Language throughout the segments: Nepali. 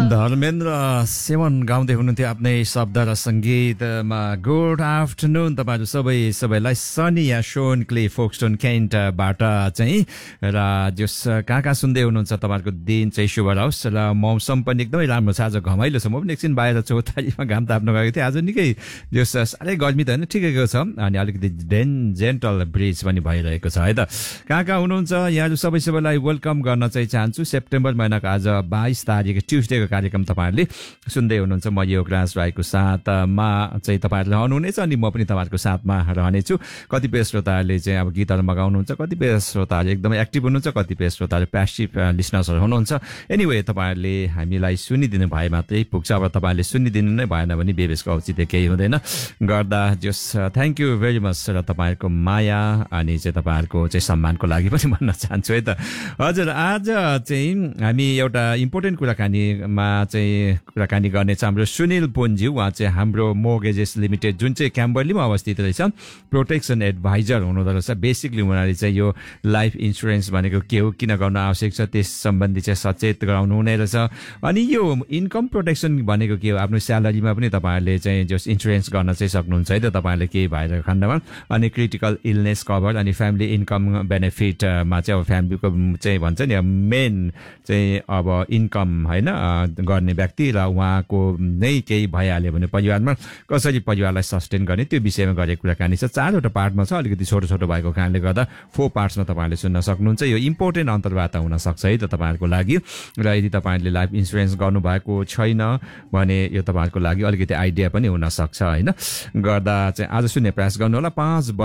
धर्मेन्द्र सेवन गाउँदै हुनुहुन्थ्यो आफ्नै शब्द र सङ्गीतमा। गुड आफ्टरनुन तपाईँहरू सबैलाई सनी या सोन क्ले फोक्सटोन केन्टबाट चाहिँ र जस कहाँ कहाँ सुन्दै हुनुहुन्छ तपाईँहरूको दिन चाहिँ शुभ रहोस् र मौसम पनि एकदमै राम्रो छ। आज घमाइलो छ। म पनि एकछिन बाहिर चौतारीमा घाम ताप्न गएको थिएँ। आज निकै जस साह्रै गर्मी त होइन, ठिकैको छ अनि अलिकति जेन्टल ब्रिज पनि भइरहेको छ है त। कहाँ कहाँ हुनुहुन्छ यहाँहरू सबैलाई वेलकम गर्न चाहिँ चाहन्छु। सेप्टेम्बर महिनाको आज 22 तारिक ट्युसडेको कार्यक्रम तपाईँहरूले सुन्दै हुनुहुन्छ। म योगराज राईको साथमा चाहिँ तपाईँहरूले रहनुहुनेछ अनि म पनि तपाईँहरूको साथमा रहनेछु। कतिपय श्रोताहरूले चाहिँ अब गीतहरू मगाउनुहुन्छ, कतिपय श्रोताहरू एकदमै एक्टिभ हुनुहुन्छ, कतिपय श्रोताहरू प्यासिभ लिसनर्सहरू हुनुहुन्छ। एनिवे तपाईँहरूले हामीलाई सुनिदिनु भए मात्रै पुग्छ। अब तपाईँहरूले सुनिदिनु नै भएन भने बेबेसको औचित्य केही हुँदैन गर्दा जस थ्याङ्क यू भेरी मच र तपाईँहरूको माया अनि चाहिँ तपाईँहरूको चाहिँ सम्मानको लागि पनि भन्न चाहन्छु है त। हजुर, आज चाहिँ हामी एउटा इम्पोर्टेन्ट कुराकानीमा चाहिँ कुराकानी गर्नेछ। हाम्रो सुनिल पुन्ज्यू, उहाँ चाहिँ हाम्रो मोर्गेजेस लिमिटेड जुन चाहिँ क्याम्बरलीमा अवस्थित रहेछ प्रोटेक्सन एडभाइजर हुनुहुँदो रहेछ। बेसिकली उनीहरूले चाहिँ यो लाइफ इन्सुरेन्स भनेको के हो, किन गर्न आवश्यक छ त्यस सम्बन्धी चाहिँ सचेत गराउनु हुने रहेछ। अनि यो इन्कम प्रोटेक्सन भनेको के हो, आफ्नो स्यालेरीमा पनि तपाईँहरूले चाहिँ जस इन्सुरेन्स गर्न चाहिँ सक्नुहुन्छ है त तपाईँहरूले केही भएर खण्डमा। अनि क्रिटिकल इलनेस कभर अनि फ्यामिली इन्कम बेनिफिटमा चाहिँ अब फ्यामिलीको चाहिँ भन्छ नि मेन चाहिँ अब इन्कम होइन गर्ने व्यक्ति र उहाँको नै केही भइहाल्यो भने परिवारमा कसरी परिवारलाई सस्टेन गर्ने त्यो विषयमा गरेको कुराकानी छ। 4वटा पार्टमा छ, अलिकति छोटो छोटो भएको कारणले गर्दा 4 पार्ट्समा तपाईँहरूले सुन्न सक्नुहुन्छ। यो इम्पोर्टेन्ट अन्तर्वार्ता हुनसक्छ है त तपाईँहरूको लागि। र यदि तपाईँहरूले लाइफ इन्सुरेन्स गर्नुभएको छैन भने यो तपाईँहरूको लागि अलिकति आइडिया पनि हुनसक्छ होइन गर्दा चाहिँ आज सुन्ने प्रयास गर्नु होला।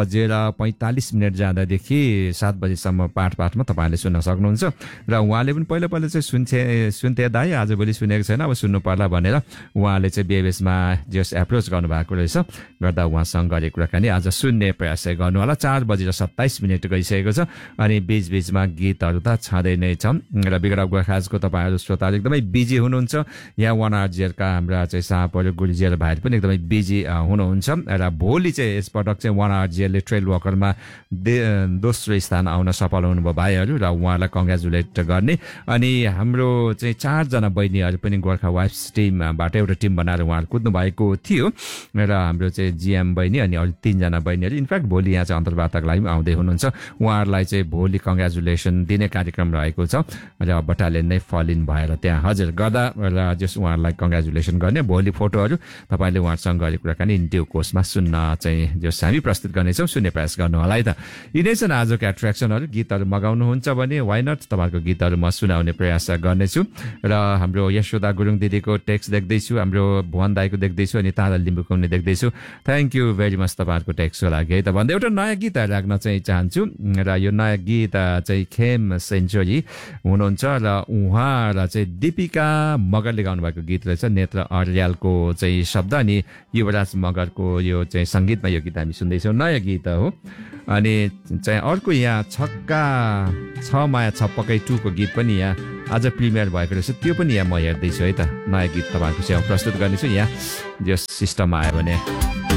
5:45 जाँदादेखि 7 बजीसम्म पाठमा तपाईँहरूले सुन्न सक्नुहुन्छ। र उहाँले पनि पहिला चाहिँ सुन्थे दाइ, आजभोलि सुनेको छैन, अब सुन्नु पर्ला भनेर उहाँले चाहिँ बेबेसमा जस एप्रोच गर्नुभएको रहेछ गर्दा उहाँसँग गरेको कुराकानी आज सुन्ने प्रयास चाहिँ गर्नु होला। 4:27 गइसकेको छ अनि बीचबीचमा गीतहरू त छँदै नै छ। र बिगडा गोर्खाजको तपाईँहरू श्रोताहरू एकदमै बिजी हुनुहुन्छ। यहाँ 1 RGLका हाम्रा चाहिँ साहबहरू गुरुजीहरू भाइहरू पनि एकदमै बिजी हुनुहुन्छ। र भोलि चाहिँ यसपटक चाहिँ 1 RGLले ट्रेल वकरमा दोस्रो स्थान आउन सफल हुनुभयो भाइहरू र उहाँलाई कङ्ग्रेचुलेट गर्ने। अनि हाम्रो चाहिँ 4 जना बहिनीहरू पनि गोर्खा वाइफ्स टिमबाट एउटा टिम बनाएर उहाँहरू कुद्नु भएको थियो र हाम्रो चाहिँ जिएम बहिनी अनि अरू 3 जना बहिनीहरू इनफ्याक्ट भोलि यहाँ चाहिँ अन्तर्वार्ताको लागि पनि आउँदै हुनुहुन्छ। उहाँहरूलाई चाहिँ भोलि कङ्ग्रेचुलेसन दिने कार्यक्रम रहेको छ र बटालियन नै फल इन भएर त्यहाँ हजुर गर्दा र जस उहाँहरूलाई कङ्ग्रेचुलेसन गर्ने। भोलि फोटोहरू तपाईँले उहाँहरूसँग गरेको कुराकानी इन्डियो कोर्समा सुन्न चाहिँ जस हामी प्रस्तुत गर्नेछौँ, सुन्ने प्रयास गर्नु होला है त। यिनै छन् आजको एट्र्याक्सनहरू। गीतहरू मगाउनुहुन्छ भने वाइ नट, तपाईँहरूको गीतहरू म सुनाउने प्रयास गर्नेछु। र हाम्रो यशोदा गुरुङ दिदीको टेक्स्ट देख्दैछु, हाम्रो भुवन दाईको देख्दैछु अनि तारा लिम्बुको पनि देख्दैछु। थ्याङ्क यू भेरी मच तपाईँहरूको टेक्स्टको लागि है त। भन्दै एउटा नयाँ गीत राख्न चाहिँ चाहन्छु र यो नयाँ गीत चाहिँ खेम सेन्चुरी हुनुहुन्छ र उहाँलाई चाहिँ दीपिका मगरले गाउनुभएको गीत रहेछ। नेत्र अर्यालको चाहिँ शब्द अनि युवराज मगरको यो चाहिँ सङ्गीतमा यो गीत हामी सुन्दैछौँ। नयाँ गीत हो अनि चाहिँ अर्को यहाँ छक्का छ माया छ पकै 2 को गीत पनि यहाँ आज प्रिमियर भएको रहेछ, त्यो पनि यहाँ म हेर्दैछु है त। नयाँ गीत तपाईँहरूको सेवा प्रस्तुत गर्नेछु यहाँ जस सिस्टम आयो भने।